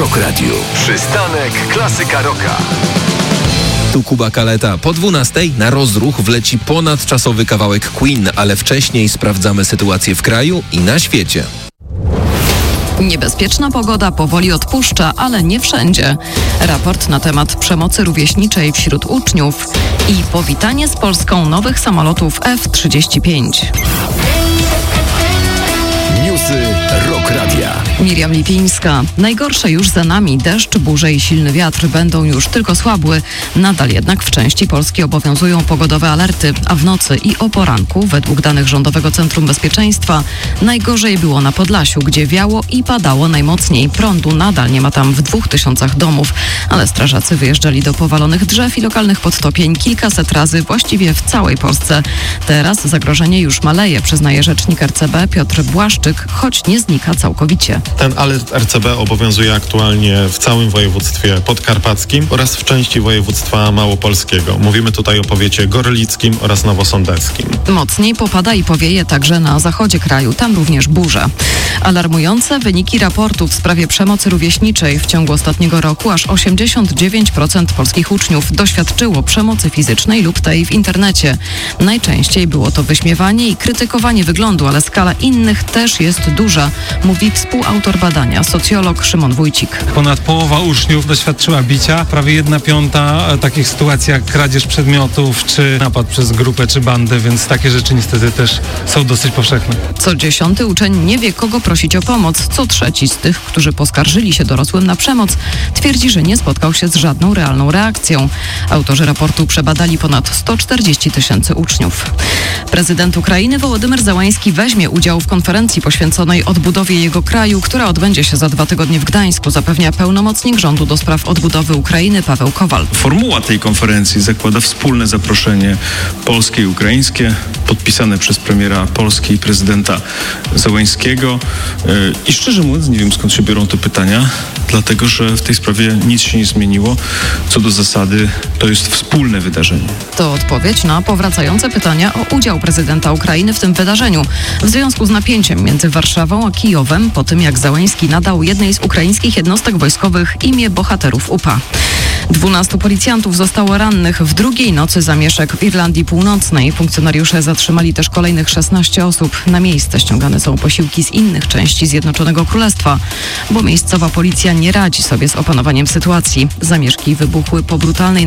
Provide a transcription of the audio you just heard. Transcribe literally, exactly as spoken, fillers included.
Rock Radio. Przystanek Klasyka Rocka. Tu Kuba Kaleta. Po dwunastej na rozruch wleci ponadczasowy kawałek Queen, ale wcześniej sprawdzamy sytuację w kraju i na świecie. Niebezpieczna pogoda powoli odpuszcza, ale nie wszędzie. Raport na temat przemocy rówieśniczej wśród uczniów i powitanie z Polską nowych samolotów F trzydzieści pięć. Newsy Rock Radia. Miriam Lipińska. Najgorsze już za nami. Deszcz, burze i silny wiatr będą już tylko słabły. Nadal jednak w części Polski obowiązują pogodowe alerty, a w nocy i o poranku, według danych Rządowego Centrum Bezpieczeństwa, najgorzej było na Podlasiu, gdzie wiało i padało najmocniej. Prądu nadal nie ma tam w dwóch tysiącach domów, ale strażacy wyjeżdżali do powalonych drzew i lokalnych podtopień kilkaset razy właściwie w całej Polsce. Teraz zagrożenie już maleje, przyznaje rzecznik R C B Piotr Błaszczyk, choć nie znika całkowicie. Ten alert R C B obowiązuje aktualnie w całym województwie podkarpackim oraz w części województwa małopolskiego. Mówimy tutaj o powiecie gorlickim oraz nowosądeckim. Mocniej popada i powieje także na zachodzie kraju, tam również burze. Alarmujące wyniki raportu w sprawie przemocy rówieśniczej. W ciągu ostatniego roku aż osiemdziesiąt dziewięć procent polskich uczniów doświadczyło przemocy fizycznej lub tej w internecie. Najczęściej było to wyśmiewanie i krytykowanie wyglądu, ale skala innych też jest duża, mówi współautor badania, socjolog Szymon Wójcik. Ponad połowa uczniów doświadczyła bicia, prawie jedna piąta takich sytuacji jak kradzież przedmiotów, czy napad przez grupę, czy bandę, więc takie rzeczy niestety też są dosyć powszechne. Co dziesiąty uczeń nie wie, kogo prosić o pomoc. Co trzeci z tych, którzy poskarżyli się dorosłym na przemoc, twierdzi, że nie spotkał się z żadną realną reakcją. Autorzy raportu przebadali ponad sto czterdzieści tysięcy uczniów. Prezydent Ukrainy Wołodymyr Zełański weźmie udział w konferencji poświęconej odbudowie jego kraju, która odbędzie się za dwa tygodnie w Gdańsku, zapewnia pełnomocnik rządu do spraw odbudowy Ukrainy Paweł Kowal. Formuła tej konferencji zakłada wspólne zaproszenie polskie i ukraińskie, podpisane przez premiera Polski i prezydenta Zełańskiego. I szczerze mówiąc, nie wiem, skąd się biorą te pytania, dlatego że w tej sprawie nic się nie zmieniło. Co do zasady, to jest wspólne wydarzenie. To odpowiedź na powracające pytania o udział prezydenta Ukrainy w tym wydarzeniu. W związku z napięciem między Warszawą a Kijowem, po tym jak Zełański nadał jednej z ukraińskich jednostek wojskowych imię bohaterów U P A. Dwunastu policjantów zostało rannych w drugiej nocy zamieszek w Irlandii Północnej. Funkcjonariusze zatrzymali też kolejnych szesnaście osób. Na miejsce ściągane są posiłki z innych części Zjednoczonego Królestwa, bo miejscowa policja nie radzi sobie z opanowaniem sytuacji. Zamieszki wybuchły po brutalnej